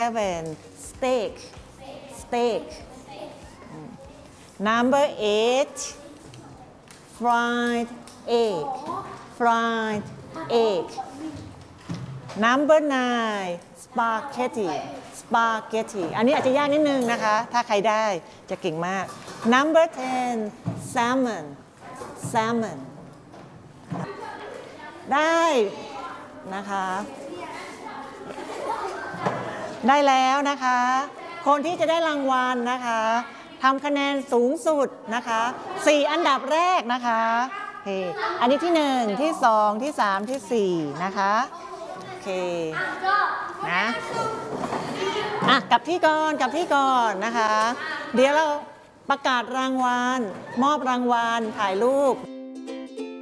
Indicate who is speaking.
Speaker 1: 7 steak steak Number 8 fried egg fried egg Number 9 spaghetti spaghetti อันนี้อาจจะยากนิดนึงนะคะถ้าใครได้จะเก่งมาก Number 10 salmon salmon ได้นะคะได้แล้วนะคะคนที่จะได้รางวัลนะคะทำคะแนนสูงสุดนะคะ4อันดับแรกนะคะโอเคอันนี้ที่1ที่2ที่3ที่4นะคะโอเคนะกลับที่ก่อนนะคะเดี๋ยวเราประกาศรางวัลมอบรางวัลถ่ายรูป